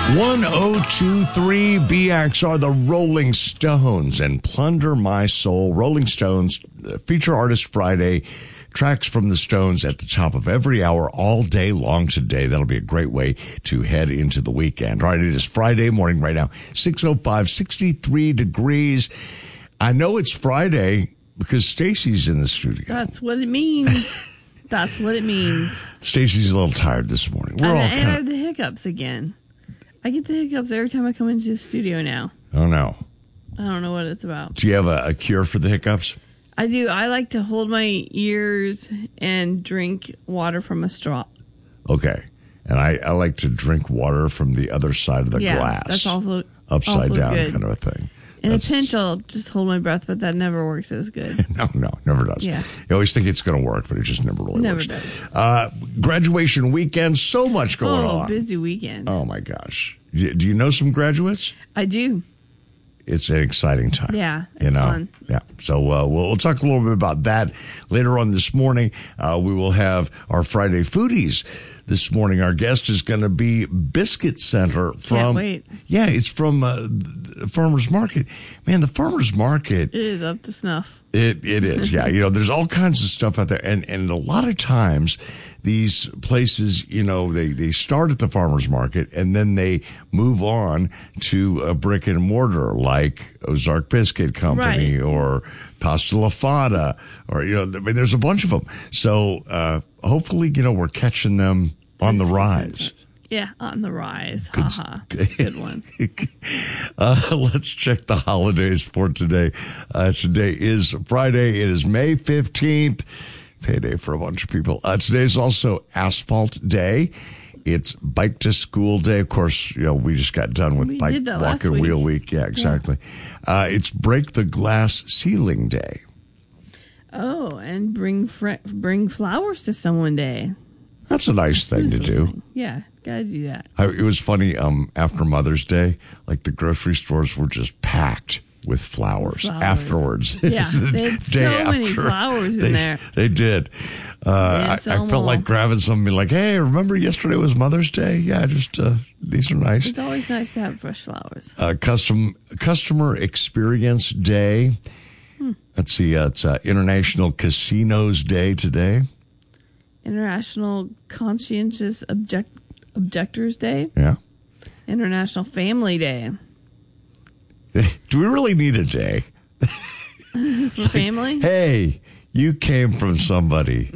1023 BXR, the Rolling Stones, and Plunder My Soul. Rolling Stones, Feature Artist Friday, tracks from the Stones at the top of every hour all day long today. That'll be a great way to head into the weekend. All right, it is Friday morning right now, 6:05, 63 degrees. I know it's Friday because Stacy's in the studio. That's what it means. That's what it means. Stacy's a little tired this morning. And I have the hiccups again. I get the hiccups every time I come into the studio now. Oh, no. I don't know what it's about. Do you have a cure for the hiccups? I do. I like to hold my ears and drink water from a straw. Okay. And I like to drink water from the other side of the glass. That's also upside down good. kind of a thing. In a pinch, I'll just hold my breath, but that never works as good. No, never does. Yeah. You always think it's going to work, but it just never really works. Never does. Graduation weekend, so much going on. Busy weekend. Oh, my gosh. Do you know some graduates? I do. It's an exciting time. Yeah, it's fun. Yeah. So we'll talk a little bit about that later on this morning. We will have our Friday Foodies this morning. Our guest is going to be Biscuit Center from. Can't wait. Yeah, it's from the Farmers Market. Man, the Farmers Market. It is up to snuff. It is. Yeah. There's all kinds of stuff out there, and a lot of times these places, they start at the farmer's market and then they move on to a brick and mortar like Ozark Biscuit Company or Pasta La Fada or, there's a bunch of them. So, hopefully, we're catching them on the rise. Yeah, on the rise. Good one. Let's check the holidays for today. Today is Friday. It is May 15th. Payday for a bunch of people. Today's also Asphalt Day. It's Bike to School Day. Of course, we just got done with Bike, Walk, and Wheel Week. Yeah, exactly. Yeah. It's Break the Glass Ceiling Day. Oh, and bring flowers to someone day. That's a nice thing to do. Listening? Yeah, gotta do that. It was funny, after Mother's Day, like the grocery stores were just packed with flowers. Afterwards. Yeah, they had so many flowers in there. They did. I felt like grabbing some and be like, hey, remember yesterday was Mother's Day? Yeah, just these are nice. It's always nice to have fresh flowers. Customer Experience Day. Let's see, it's International Casinos Day today. International Conscientious Objectors Day. Yeah. International Family Day. Do we really need a day? For family? Hey, you came from somebody.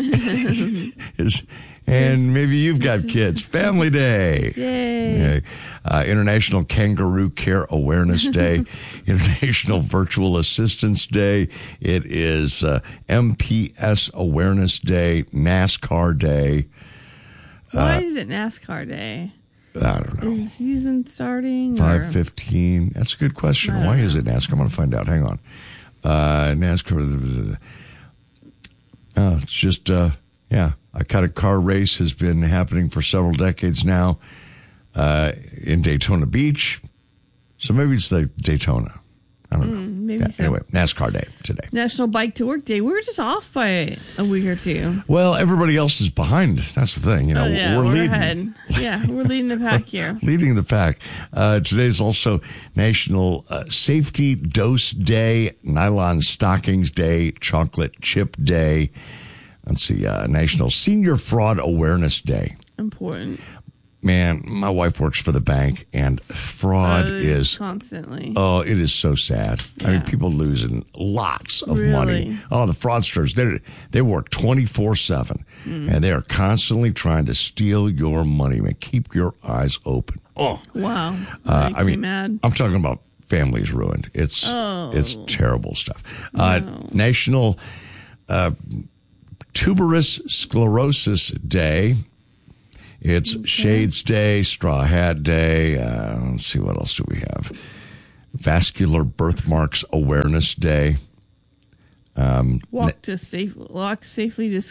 And maybe you've got kids. Family Day. Yay. International Kangaroo Care Awareness Day. International Virtual Assistance Day. It is MPS Awareness Day. NASCAR Day. Why is it NASCAR Day? I don't know. Is the season starting? 5:15. That's a good question. Why is it NASCAR? I'm going to find out. Hang on. NASCAR. It's just, a kind of car race has been happening for several decades now in Daytona Beach. So maybe it's like Daytona. I don't know. Maybe so. Anyway, NASCAR Day today. National Bike to Work Day. We were just off by a week or two. Well, everybody else is behind. That's the thing. We're leading. Ahead. Yeah, we're leading the pack here. Leading the pack. Today's also National Safety Dose Day, Nylon Stockings Day, Chocolate Chip Day. Let's see, National Senior Fraud Awareness Day. Important. Man, my wife works for the bank, and fraud is constantly. Oh, it is so sad. Yeah. I mean, people losing lots of money. Oh, the fraudsters, they work 24/7, and they are constantly trying to steal your money. Man, keep your eyes open. Oh, wow! I mean, mad. I'm talking about families ruined. It's terrible stuff. National Tuberous Sclerosis Day. It's Shades Day, Straw Hat Day. Let's see, what else do we have? Vascular Birthmarks Awareness Day. Walk safely to school.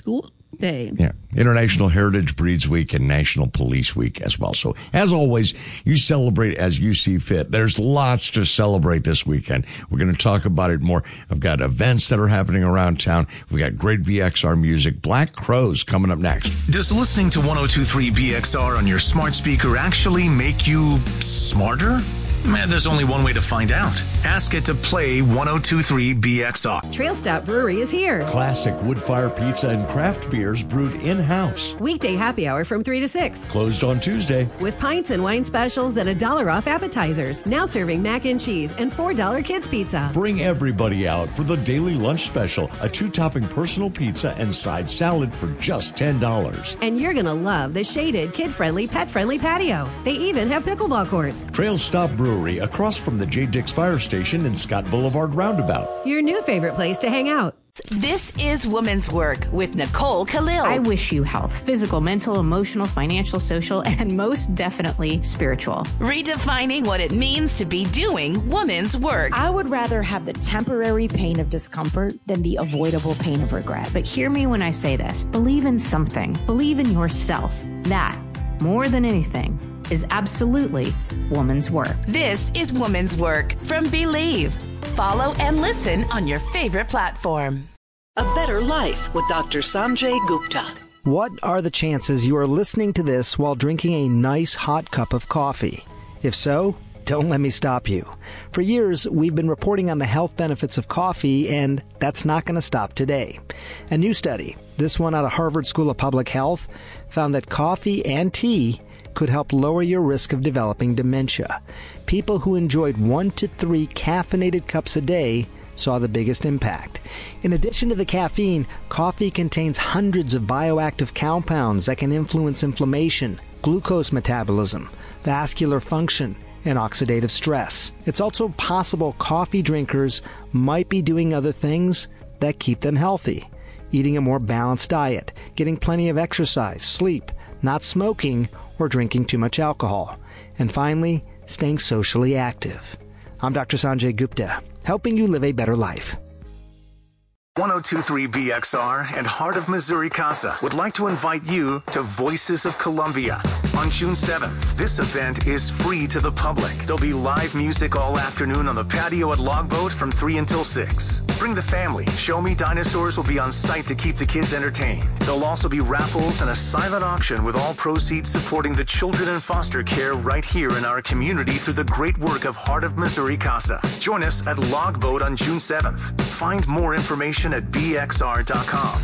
day. Yeah. International Heritage Breeds Week and National Police Week as well. So, as always, you celebrate as you see fit. There's lots to celebrate this weekend. We're going to talk about it more. I've got events that are happening around town. We've got great BXR music. Black Crowes coming up next. Does listening to 102.3 BXR on your smart speaker actually make you smarter? Man, there's only one way to find out. Ask it to play 102.3 BXR. Trail Stop Brewery is here. Classic wood fire pizza and craft beers brewed in-house. Weekday happy hour from 3 to 6. Closed on Tuesday. With pints and wine specials and $1 off appetizers. Now serving mac and cheese and $4 kids pizza. Bring everybody out for the daily lunch special, a 2-topping personal pizza and side salad for just $10. And you're going to love the shaded, kid-friendly, pet-friendly patio. They even have pickleball courts. Trail Stop Brewery, across from the J. Dix Fire Station and Scott Boulevard Roundabout. Your new favorite place to hang out. This is Women's Work with Nicole Khalil. I wish you health, physical, mental, emotional, financial, social, and most definitely spiritual. Redefining what it means to be doing women's work. I would rather have the temporary pain of discomfort than the avoidable pain of regret. But hear me when I say this. Believe in something. Believe in yourself. That, more than anything, is absolutely woman's work. This is Woman's Work from Believe. Follow and listen on your favorite platform. A Better Life with Dr. Sanjay Gupta. What are the chances you are listening to this while drinking a nice hot cup of coffee? If so, don't let me stop you. For years, we've been reporting on the health benefits of coffee, and that's not going to stop today. A new study, this one out of Harvard School of Public Health, found that coffee and tea could help lower your risk of developing dementia. People who enjoyed 1 to 3 caffeinated cups a day saw the biggest impact. In addition to the caffeine, coffee contains hundreds of bioactive compounds that can influence inflammation, glucose metabolism, vascular function, and oxidative stress. It's also possible coffee drinkers might be doing other things that keep them healthy. Eating a more balanced diet, getting plenty of exercise, sleep, not smoking, or drinking too much alcohol. And finally, staying socially active. I'm Dr. Sanjay Gupta, helping you live a better life. 102.3 BXR and Heart of Missouri Casa would like to invite you to Voices of Columbia on June 7th. This event is free to the public. There'll be live music all afternoon on the patio at Logboat from 3 until 6. Bring the family. Show Me Dinosaurs will be on site to keep the kids entertained. There'll also be raffles and a silent auction with all proceeds supporting the children in foster care right here in our community through the great work of Heart of Missouri Casa. Join us at Logboat on June 7th. Find more information at bxr.com.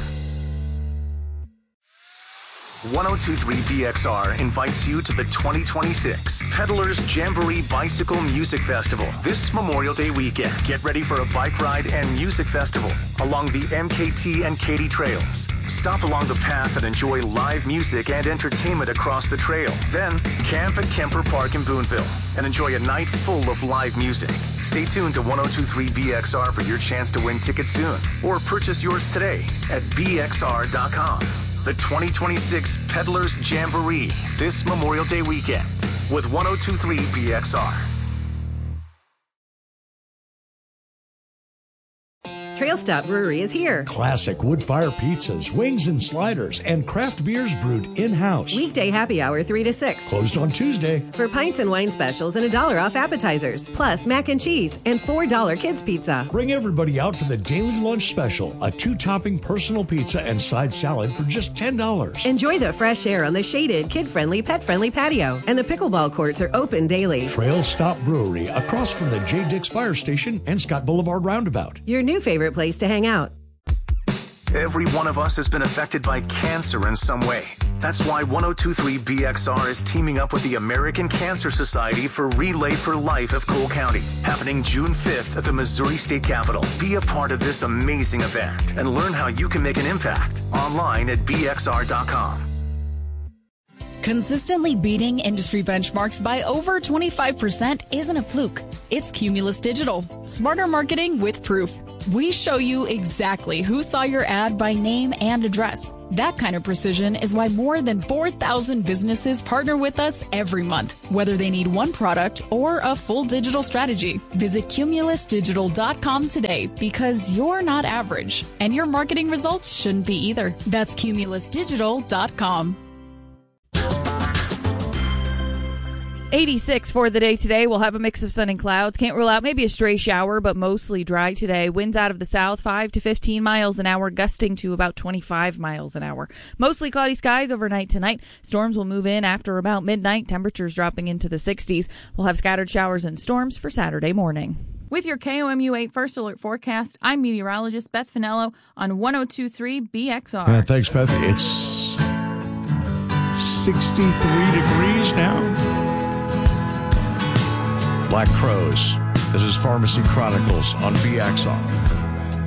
102.3 BXR invites you to the 2026 Peddlers Jamboree Bicycle Music Festival this Memorial Day weekend. Get ready for a bike ride and music festival along the MKT and Katy trails. Stop along the path and enjoy live music and entertainment across the trail. Then camp at Kemper Park in Boonville and enjoy a night full of live music. Stay tuned to 102.3 BXR for your chance to win tickets soon, or purchase yours today at bxr.com. The 2026 Peddlers Jamboree this Memorial Day weekend with 102.3 BXR. Trail Stop Brewery is here. Classic wood fire pizzas, wings and sliders, and craft beers brewed in-house. Weekday happy hour 3 to 6. Closed on Tuesday. For pints and wine specials and $1 off appetizers. Plus mac and cheese and $4 kids pizza. Bring everybody out for the daily lunch special, a 2-topping personal pizza and side salad for just $10. Enjoy the fresh air on the shaded, kid-friendly, pet-friendly patio. And the pickleball courts are open daily. Trail Stop Brewery, across from the J. Dix Fire Station and Scott Boulevard Roundabout. Your new favorite place to hang out. Every one of us has been affected by cancer in some way. That's why 102.3 BXR is teaming up with the American Cancer Society for Relay for Life of Cole County, happening June 5th at the Missouri State Capitol. Be a part of this amazing event and learn how you can make an impact online at bxr.com. Consistently beating industry benchmarks by over 25% isn't a fluke. It's Cumulus Digital. Smarter marketing with proof. We show you exactly who saw your ad by name and address. That kind of precision is why more than 4,000 businesses partner with us every month, whether they need one product or a full digital strategy. Visit cumulusdigital.com today because you're not average, and your marketing results shouldn't be either. That's cumulusdigital.com. 86 for the day today. We'll have a mix of sun and clouds. Can't rule out maybe a stray shower, but mostly dry today. Winds out of the south, 5 to 15 miles an hour, gusting to about 25 miles an hour. Mostly cloudy skies overnight tonight. Storms will move in after about midnight. Temperatures dropping into the 60s. We'll have scattered showers and storms for Saturday morning. With your KOMU 8 First Alert forecast, I'm meteorologist Beth Finello on 102.3 BXR. Thanks, Beth. It's 63 degrees now. Black Crows. This is Pharmacy Chronicles on BXR.